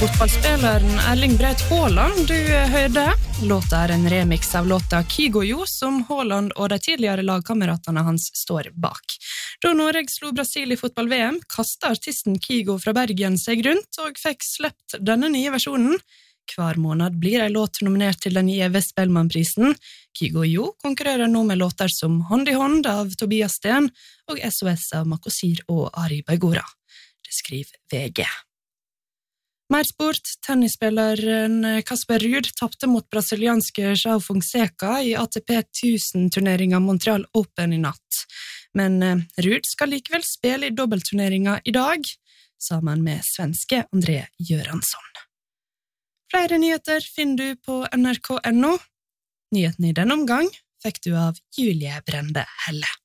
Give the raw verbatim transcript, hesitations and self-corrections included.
fotballspeleren Erling Braut Haaland du hørte. Låta er en remix av låta Kygo som Haaland og de tidligere lagkameratene hans står bak. Da Norge slo Brasil i fotball-V M, kastet artisten Kygo fra Bergen seg rundt og fikk slept denne nye versjonen. Hver måned blir en låt nominert til den nye Vestbellman-prisen. Kygo konkurrerer nå med låter som Hånd i hånd av Tobias Sten og S O S av Makosir og Ari Baigora. Det skriver V G. Mer sport, tennisspilleren Casper Ruud tappte mot brasilianske João Fonseca i A T P tusen-turneringen Montreal Open i natt. Men Ruud skal likevel spille i dobbeltturneringen i dag, sammen med svenske André Göransson. Flere nyheter finner du på N R K punktum N O. Nyheten i denne omgang fikk du av Julie Brende Helle.